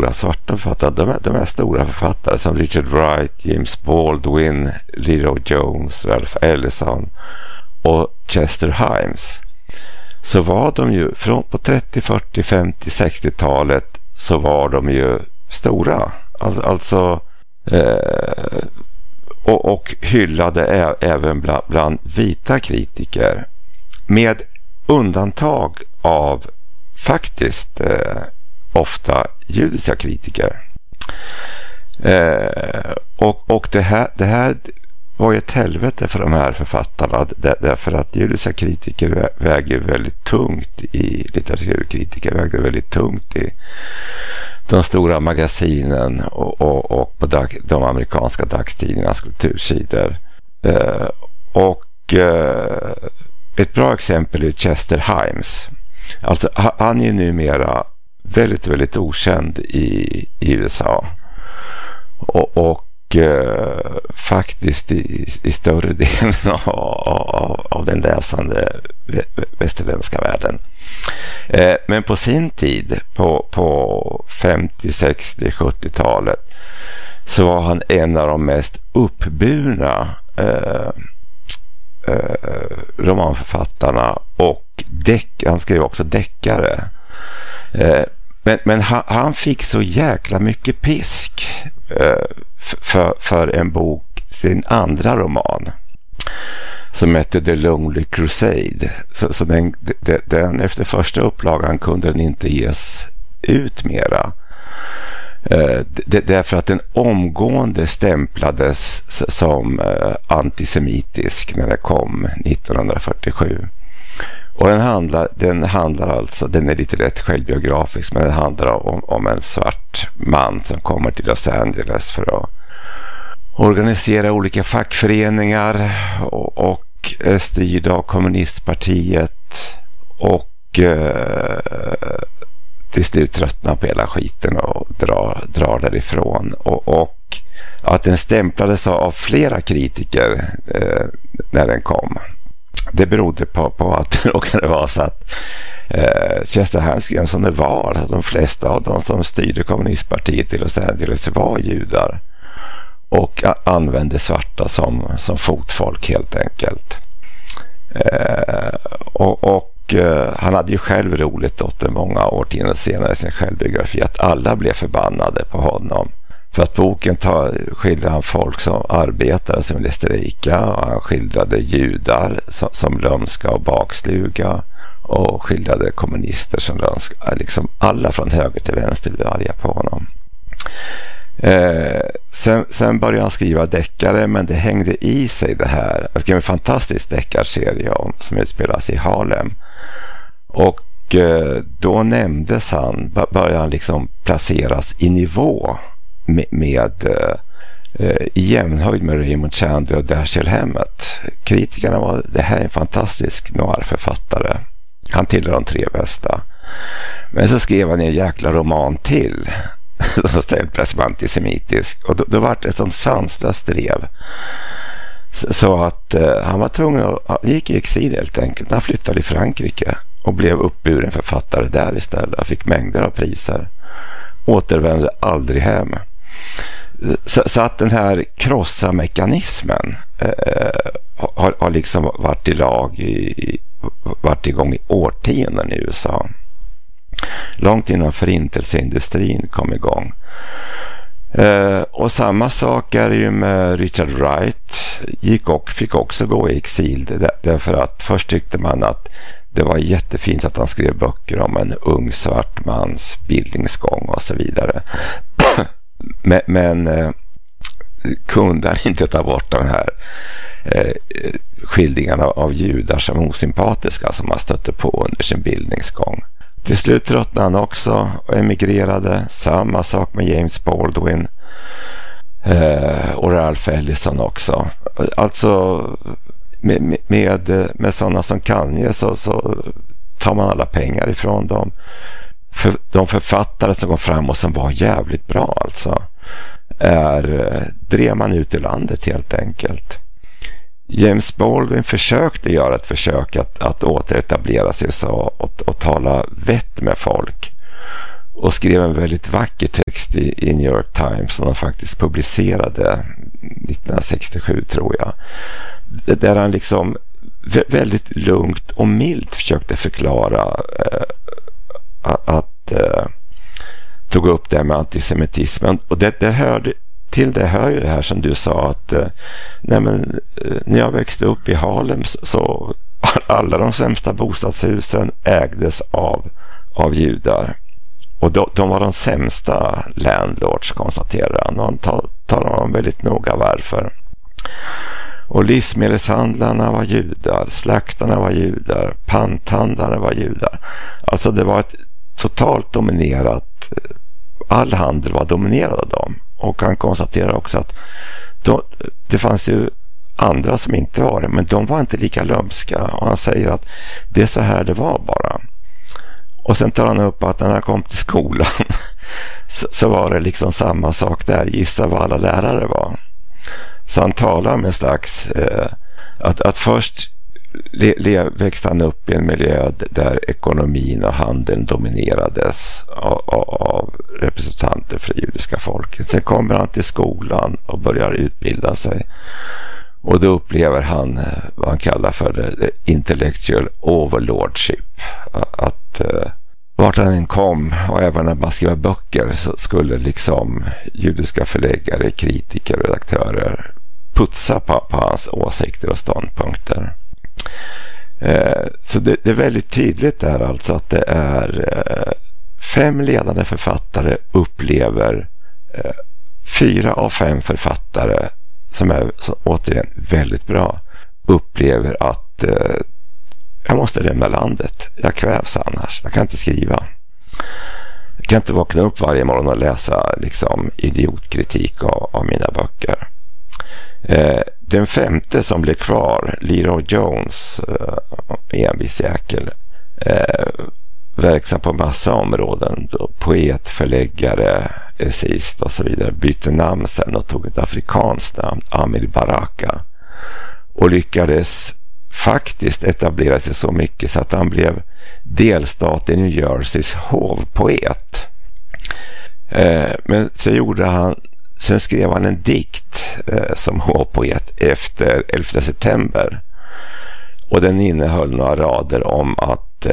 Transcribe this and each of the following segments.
stora svarta författare. De är stora författare som Richard Wright, James Baldwin, Leroy Jones, Ralph Ellison och Chester Himes. Så var de ju på 30, 40, 50, 60-talet så var de ju stora. Och hyllade även bland vita kritiker. Med undantag av faktiskt ofta judiska kritiker. Och det här var ju ett helvete för de här författarna, därför att judiska kritiker väger väldigt tungt i litteraturkritiker, väger väldigt tungt i de stora magasinen och på de amerikanska dagstidningarnas kultursidor. Ett bra exempel är Chester Himes. Alltså han är numera väldigt, väldigt okänd i USA. Och faktiskt i större delen av den läsande västerländska världen. Men på sin tid, på 50, 60, 70-talet, så var han en av de mest uppburna romanförfattarna, och han skrev också deckare. Men han fick så jäkla mycket pisk för en bok, sin andra roman, som hette The Lonely Crusade. Så den efter första upplagan kunde den inte ges ut mera. Därför att den omgående stämplades som antisemitisk när det kom 1947. Och den handlar alltså, den är lite rätt självbiografisk, men den handlar om en svart man som kommer till Los Angeles för att organisera olika fackföreningar och styrda av kommunistpartiet, och till slut tröttnar på hela skiten och drar därifrån. Och att den stämplades av flera kritiker när den kom, det berodde på att det råkade vara så att Chester Himes skrev som det var, att de flesta av dem som styrde kommunistpartiet i Los Angeles var judar och använde svarta som fotfolk helt enkelt. Han hade ju själv roligt åt det många årtionden senare i sin självbiografi, att alla blev förbannade på honom. För att boken skildrar han folk som arbetare som ville strejka, och han skildrade judar som lömska och baksluga, och skildrade kommunister som lömska. Liksom alla från höger till vänster blev arga på honom. Sen började han skriva deckare, men det hängde i sig det här. Han skrev en fantastisk deckarserie som utspelas i Harlem. Och då nämndes han, började han liksom placeras i nivå med i jämnhöjd med Raymond Chandler och Dashiell Hammett. Kritikerna var, det här är en fantastisk noir-författare. Han tillhör de 3 bästa. Men så skrev han en jäkla roman till som stämplades som antisemitisk, och då var det ett sånt sanslöst drev så att han var tvungen att gick i exil helt enkelt. Han flyttade till Frankrike och blev uppburen författare där istället och fick mängder av priser. Återvände aldrig hem. Så att den här krossa-mekanismen har liksom varit varit igång i årtionden i USA. Långt innan förintelseindustrin kom igång. Och samma sak är ju med Richard Wright. Fick också gå i exil därför att först tyckte man att det var jättefint att han skrev böcker om en ung svart mans bildningsgång och så vidare. Men kunde han inte ta bort de här skildringarna av judar som osympatiska som han stötte på under sin bildningsgång. Till slut tröttnade han också och emigrerade. Samma sak med James Baldwin och Ralph Ellison också. Alltså med sådana som Kanye så tar man alla pengar ifrån dem. För de författare som kom fram och som var jävligt bra alltså drev man ut i landet helt enkelt. James Baldwin försökte göra ett försök att återetablera sig och tala vett med folk. och skrev en väldigt vacker text i New York Times som de faktiskt publicerade 1967 tror jag. Där han liksom väldigt lugnt och milt försökte förklara att tog upp det med antisemitismen. Och det hör ju det här som du sa att när jag växte upp i Harlem så alla de sämsta bostadshusen ägdes av judar. Och de var de sämsta landlords, konstaterar han. Och han talar om väldigt noga varför. Och livsmedelshandlarna var judar, slaktarna var judar, panthandlare var judar. Alltså det var ett totalt dominerat, all handel var dominerad av dem. Och han konstaterar också att det fanns ju andra som inte var det, men de var inte lika lömska. Och han säger att det är så här det var bara. Och sen tar han upp att när han kom till skolan så var det liksom samma sak där. Gissa vad alla lärare var. Så han talar om en slags att först växte han upp i en miljö där ekonomin och handeln dominerades av representanter för det judiska folket. Sen kommer han till skolan och börjar utbilda sig. Och då upplever han vad han kallar för det intellectual overlordship. Att vart han än kom och även när man skrev böcker så skulle liksom judiska förläggare, kritiker, redaktörer putsa på hans åsikter och ståndpunkter. Så det är väldigt tydligt där alltså att det är 5 ledande författare upplever 4 av 5 författare som är återigen väldigt bra upplever att jag måste lämna landet. Jag kvävs annars. Jag kan inte skriva. Jag kan inte vakna upp varje morgon och läsa liksom idiotkritik av mina böcker. Den 5:e som blev kvar, Leroy Jones, envis jäkel, verksam på massa områden, poet, förläggare, essayist och så vidare, bytte namn sen och tog ett afrikanskt namn, Amir Baraka, och lyckades faktiskt etablera sig så mycket så att han blev delstat i New Jerseys hovpoet. Men sen skrev han en dikt som hovpoet efter 11 september. Och den innehöll några rader om att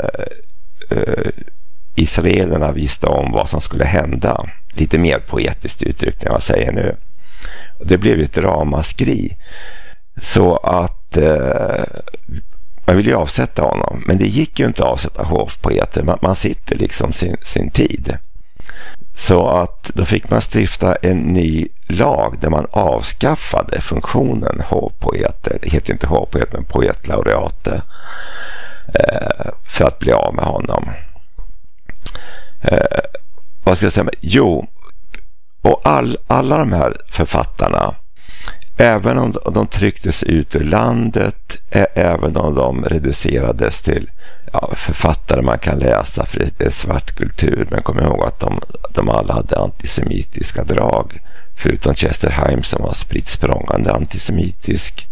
israelerna visste om vad som skulle hända. Lite mer poetiskt uttryckt än jag säger nu. Det blev ett ramaskri. Så att man ville ju avsätta honom. Men det gick ju inte att avsätta hovpoeter. Man sitter liksom sin tid. Så att då fick man stifta en ny lag där man avskaffade funktionen hovpoeter. Det heter inte hovpoet men poetlaureate. För att bli av med honom. Vad ska jag säga? Jo, och alla de här författarna, även om de trycktes ut ur landet, även om de reducerades till författare man kan läsa för det är svart kultur, men kom ihåg att de alla hade antisemitiska drag, förutom Chester Himes som var spritt språngande antisemitisk,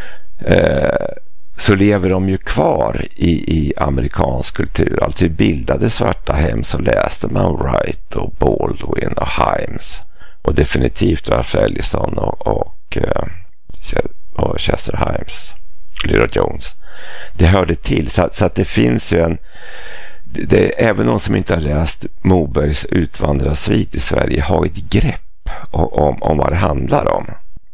så lever de ju kvar i amerikansk kultur. Alltså i bildade svarta hem så läste man Wright och Baldwin och Himes och definitivt Ralph Ellison och Chester Himes, Leroy Jones. Det hörde till så att det finns ju även någon som inte har läst Mobergs Utvandrarsvit i Sverige har ett grepp om vad det handlar om.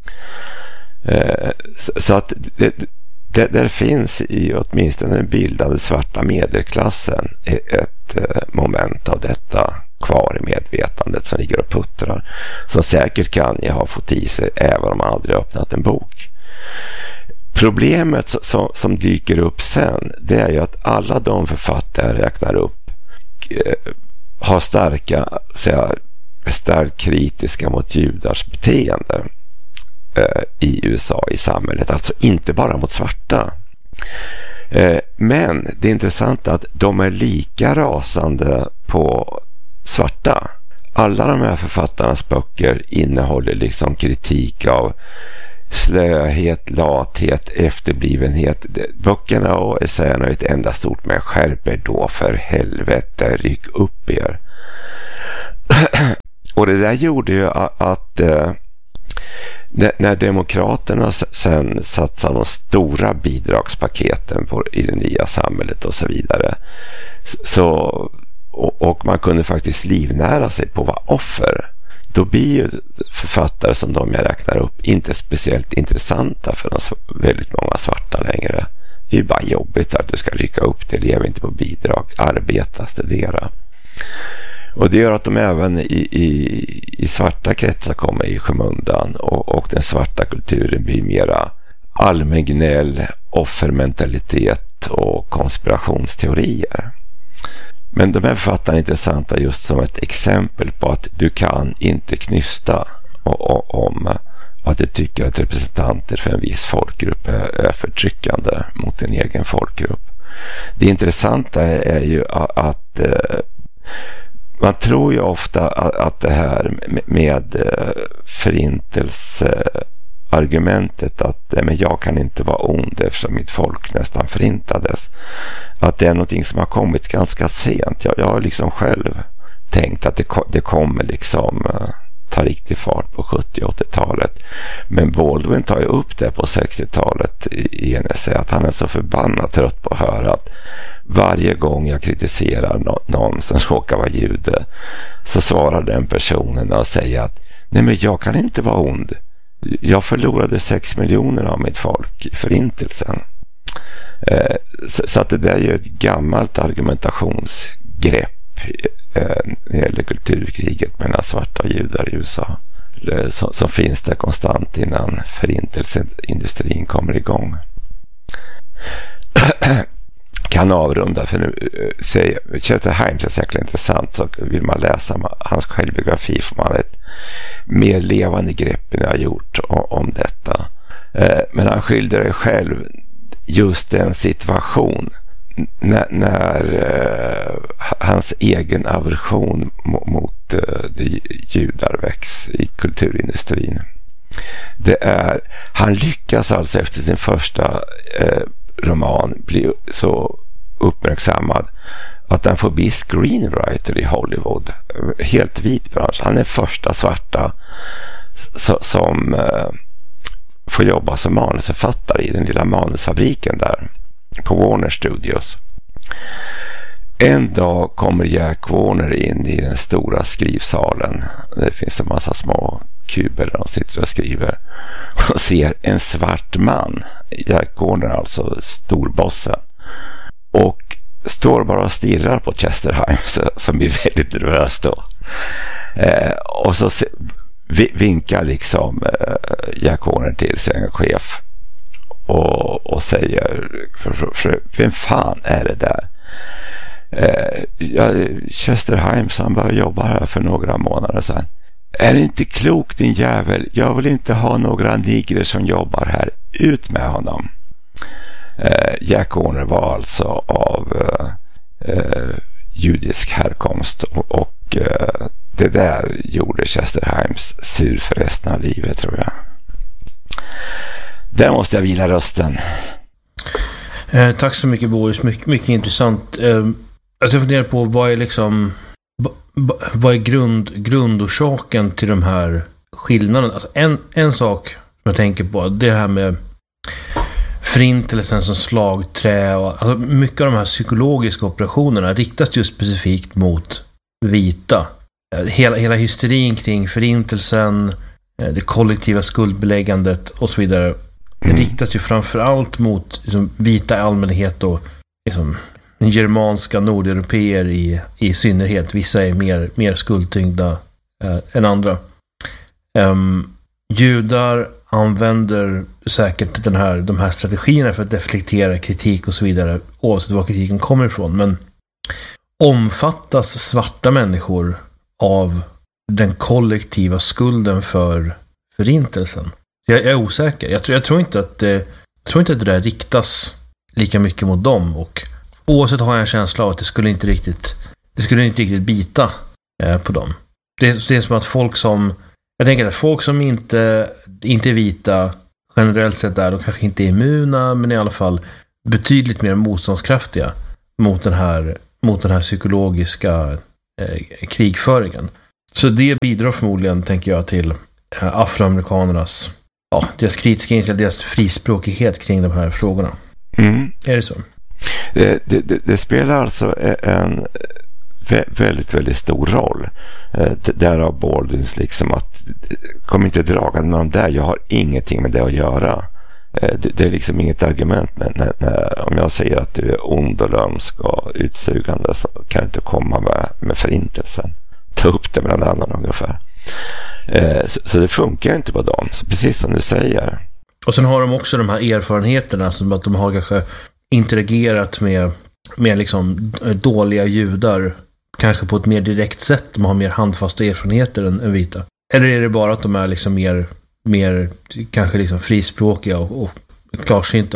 Så att där finns i åtminstone den bildade svarta medelklassen ett moment av detta kvar i medvetandet som ligger och puttrar, som säkert kan jag ha fått i sig även om man aldrig öppnat en bok. Problemet som dyker upp sen, det är ju att alla de författare räknar upp har starkt kritiska mot judars beteende i USA, i samhället, alltså inte bara mot svarta. Men det är intressant att de är lika rasande på svarta. Alla de här författarnas böcker innehåller liksom kritik av slöhet, lathet, efterblivenhet. Böckerna och essäerna är ett enda stort med skärper då för helvete, ryck upp er. Och det där gjorde ju att när demokraterna sen satsade de stora bidragspaketen i det nya samhället och så vidare, och man kunde faktiskt livnära sig på att vara offer, då blir ju författare som de jag räknar upp inte speciellt intressanta för väldigt många svarta längre. Det är ju bara jobbigt att du ska rycka upp det, leva inte på bidrag, arbeta, studera. Och det gör att de även i svarta kretsar kommer i skymundan, och den svarta kulturen blir mera allmängnäll, offermentalitet och konspirationsteorier. Men de här författarna är intressanta just som ett exempel på att du kan inte knysta om att du tycker att representanter för en viss folkgrupp är förtryckande mot en egen folkgrupp. Det intressanta är ju att man tror ju ofta att det här med förintelseargumentet, att men jag kan inte vara ond eftersom mitt folk nästan förintades, att det är någonting som har kommit ganska sent. Jag har liksom själv tänkt att det kommer liksom ta riktig fart på 70- och 80-talet. Men Baldwin tar ju upp det på 60-talet i en essä, att han är så förbannat trött på att höra att varje gång jag kritiserar någon som råkar vara jude, så svarar den personen och säger att nej, men jag kan inte vara ond. Jag förlorade 6 miljoner av mitt folk i förintelsen. Så att det där är ju ett gammalt argumentationsgrepp när det gäller kulturkriget mellan svarta och judar i USA, som finns där konstant innan förintelseindustrin kommer igång. Kan avrunda, för nu Chester Himes är säkert intressant, så vill man läsa hans självbiografi får man ett mer levande grepp än jag har gjort om detta. Men han skildrar själv just den situation när hans egen aversion mot judar väcks i kulturindustrin. Han lyckas alltså efter sin första roman bli så uppmärksammad att han får bli screenwriter i Hollywood. Helt vit bransch. Han är första svarta som får jobba som manusförfattare i den lilla manusfabriken där på Warner Studios. En dag kommer Jack Warner in i den stora skrivsalen. Det finns en massa små kuber där de sitter och skriver, och ser en svart man, Jack Warner, alltså storbossen, och står bara och stirrar på Chester Himes, som blir väldigt nervös då. Och så vinkar liksom Jack Warner till sin chef och säger, vem fan är det där? Chester Himes, han började jobba här för några månader sedan. Är det inte klokt, din jävel? Jag vill inte ha några nigrer som jobbar här. Ut med honom. Jack Warner var alltså av judisk härkomst, och det där gjorde Chester Himes sur för resten av livet, tror jag. Där måste jag vila rösten. Tack så mycket, Boris. Mycket intressant. Jag funderar på vad är liksom vad är grundorsaken till de här skillnaderna? Alltså en sak som jag tänker på, det är det här med förintelsen som slagträ, och alltså mycket av de här psykologiska operationerna riktas just specifikt mot vita. Hela hysterin kring förintelsen, det kollektiva skuldbeläggandet och så vidare, det riktas ju framförallt mot liksom vita i allmänhet och liksom germanska nordeuropeer i synnerhet. Vissa är mer skuldtyngda än andra. Judar använder säkert de här strategierna för att deflektera kritik och så vidare, oavsett var kritiken kommer ifrån. Men omfattas svarta människor av den kollektiva skulden för förintelsen? Jag är osäker. Jag tror inte att det där riktas lika mycket mot dem, och oavsett har jag en känsla av att det skulle inte riktigt bita på dem. Det är som att folk som inte är vita generellt sett är de kanske inte immuna, men i alla fall betydligt mer motståndskraftiga mot den här psykologiska krigföringen. Så det bidrar förmodligen, tänker jag, till afroamerikanernas deras kritiska inställning, deras frispråkighet kring de här frågorna. Är det så? Det spelar alltså en väldigt, väldigt stor roll. Därav Baldwins liksom att kom inte dragande med dem där, jag har ingenting med det att göra. Det är liksom inget argument om jag säger att du är ond och lömsk och utsugande, så kan du inte komma med förintelsen. Ta upp det med en annan ungefär. Så det funkar inte på dem, så precis som du säger. Och sen har de också de här erfarenheterna, som att de har kanske interagerat med liksom dåliga judar kanske på ett mer direkt sätt. De har mer handfasta erfarenheter än vita. Eller är det bara att de är liksom mer kanske liksom frispråkiga och klarsynta?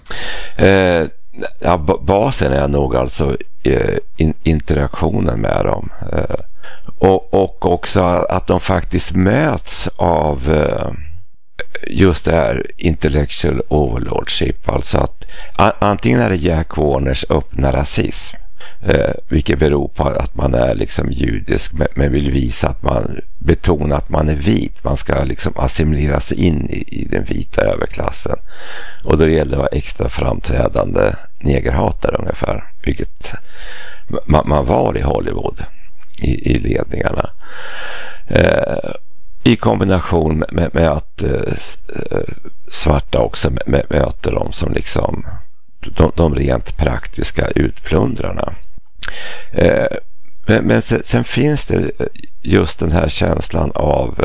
Basen är nog alltså interaktionen med dem. Och också att de faktiskt möts av just det här intellectual overlordship. Alltså att antingen är det Jack Warners öppna rasism, vilket beror på att man är liksom judisk men vill visa att man betonar att man är vit. Man ska liksom assimileras in i den vita överklassen. Och då gäller det att vara extra framträdande negerhatare ungefär, vilket man var i Hollywood i ledningarna. I kombination med att svarta också möter dem som liksom de rent praktiska utplundrarna. Men sen finns det just den här känslan av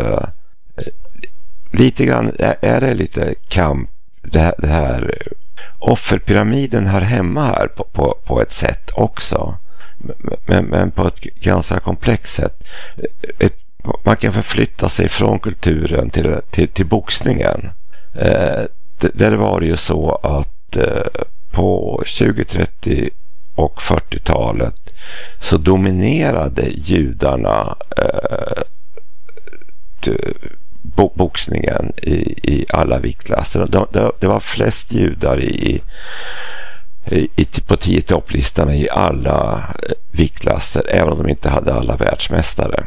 lite grann, är det lite kamp, det här offerpyramiden hör hemma här på ett sätt också, men på ett ganska komplext sätt. Man kan förflytta sig från kulturen till boxningen. Där var det ju så att på 20, 30 och 40-talet så dominerade judarna boxningen i alla viktklasser. Det var flest judar på 10 topplistorna i alla viktklasser, även om de inte hade alla världsmästare.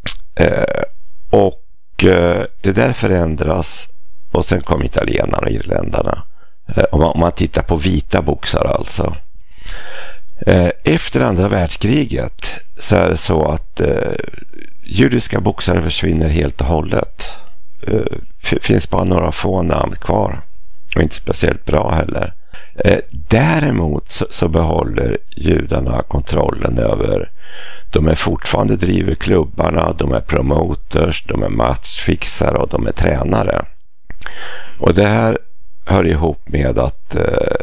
Och det där förändras, och sen kom italienarna och irländarna. Om man tittar på vita boxare alltså. Efter andra världskriget så är det så att judiska boxare försvinner helt och hållet. Finns bara några få namn kvar, och inte speciellt bra heller. Däremot så behåller judarna kontrollen över, de är fortfarande driver klubbarna, de är promoters, de är matchfixare och de är tränare. Och det här hör ihop med att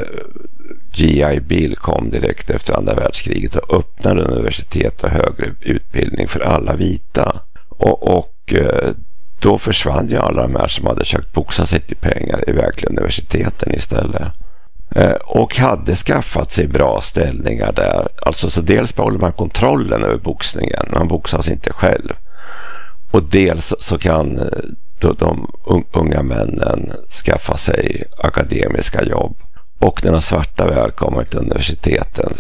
G.I. Bill kom direkt efter andra världskriget och öppnade universitet och högre utbildning för alla vita. Och då försvann ju alla de här som hade försökt boxa sig till pengar i verkliga universiteten istället. Och hade skaffat sig bra ställningar där. Alltså så dels behåller man kontrollen över boxningen, man boxas inte själv. Och dels så kan de unga männen skaffa sig akademiska jobb. Och när de svarta väl kommer till universiteten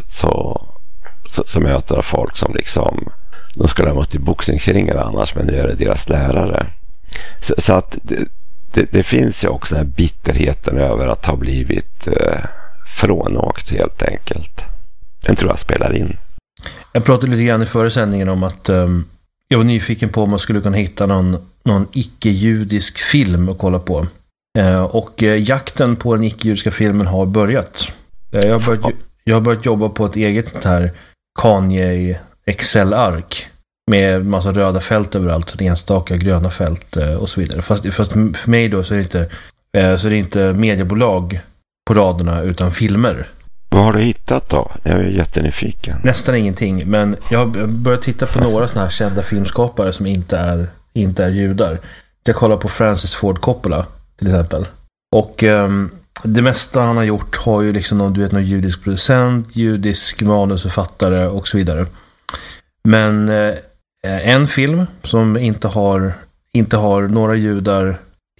så möter de folk som liksom, de skulle ha gått i boxningsringen annars, men nu är det deras lärare. Så att det finns ju också den här bitterheten över att ha blivit frånåkt helt enkelt. Den tror jag spelar in. Jag pratade lite grann i förra sändningen om att jag var nyfiken på om man skulle kunna hitta någon icke-judisk film att kolla på. Och jakten på den icke-judiska filmen har börjat. Jag har börjat jobba på ett eget sånt här Kanye Excel-ark med massa röda fält överallt, enstaka gröna fält och så vidare. Fast för mig då så är det inte mediebolag på raderna utan filmer. Vad har du hittat då? Jag är jättenyfiken. Nästan ingenting, men jag har börjat titta på några såna här kända filmskapare som inte är judar. Jag kollar på Francis Ford Coppola till exempel. Och det mesta han har gjort har ju liksom någon judisk producent, judisk manusförfattare och så vidare. Men en film som inte har några judar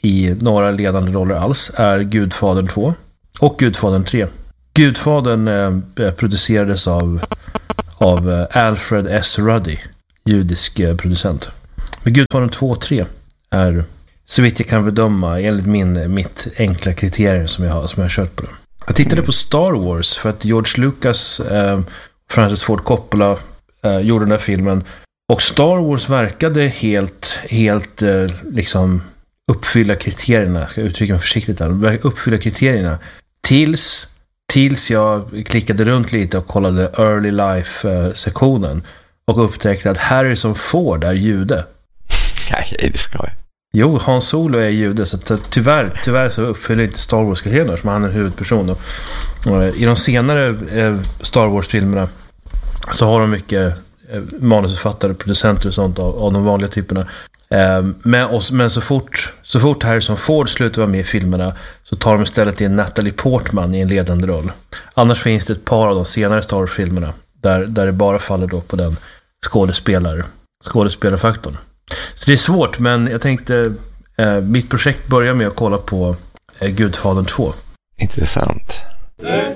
i några ledande roller alls är Gudfadern 2 och Gudfadern 3. Gudfadern producerades av Alfred S. Ruddy, judisk producent. Men Gudfadern 2 och 3 är, så vitt jag kan bedöma, enligt mitt enkla kriterier som jag har kört på det. Jag tittade på Star Wars för att George Lucas Francis Ford Coppola gjorde den där filmen. Och Star Wars verkade helt liksom uppfylla kriterierna, ska jag uttrycka mig försiktigt här, uppfylla kriterierna tills jag klickade runt lite och kollade Early Life-sektionen och upptäckte att Harrison Ford är jude. Nej, det ska jag. Jo, Han Solo är jude, så tyvärr så uppfyller inte Star Wars-kriterierna som han är huvudperson. Och i de senare Star Wars-filmerna så har de mycket manusförfattare, producenter och sånt av de vanliga typerna. Men så fort Harrison Ford slutar vara med i filmerna så tar de istället in Natalie Portman i en ledande roll. Annars finns det ett par av de senare Star Wars-filmerna där det bara faller då på den skådespelarfaktorn. Så det är svårt, men jag tänkte mitt projekt börjar med att kolla på Gudfadern 2. Intressant.